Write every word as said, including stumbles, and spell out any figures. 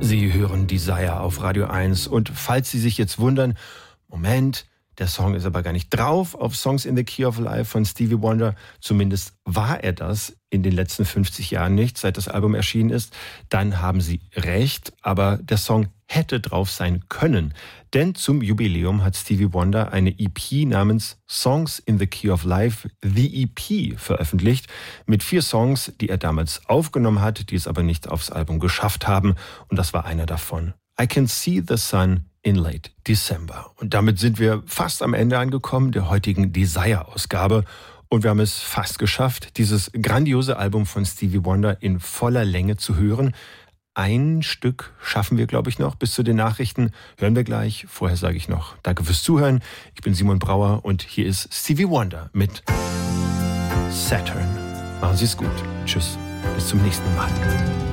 Sie hören Desire auf Radio eins. Und falls Sie sich jetzt wundern, Moment, der Song ist aber gar nicht drauf auf Songs in the Key of Life von Stevie Wonder. Zumindest war er das in den letzten fünfzig Jahren nicht, seit das Album erschienen ist. Dann haben Sie recht, aber der Song hätte drauf sein können. Denn zum Jubiläum hat Stevie Wonder eine E P namens Songs in the Key of Life, The E P, veröffentlicht. Mit vier Songs, die er damals aufgenommen hat, die es aber nicht aufs Album geschafft haben. Und das war einer davon. I Can See the Sun in Late December. Und damit sind wir fast am Ende angekommen der heutigen Desire-Ausgabe. Und wir haben es fast geschafft, dieses grandiose Album von Stevie Wonder in voller Länge zu hören. Ein Stück schaffen wir, glaube ich, noch bis zu den Nachrichten. Hören wir gleich. Vorher sage ich noch danke fürs Zuhören. Ich bin Simon Brauer und hier ist Stevie Wonder mit Saturn. Machen Sie es gut. Tschüss. Bis zum nächsten Mal.